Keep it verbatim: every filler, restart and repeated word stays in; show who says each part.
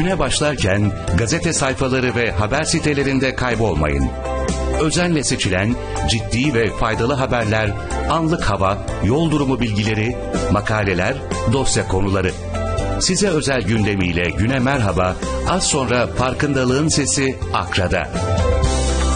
Speaker 1: Güne başlarken gazete sayfaları ve haber sitelerinde kaybolmayın. Özenle seçilen ciddi ve faydalı haberler, anlık hava, yol durumu bilgileri, makaleler, dosya konuları. Size özel gündemiyle güne merhaba, az sonra farkındalığın sesi Akra'da.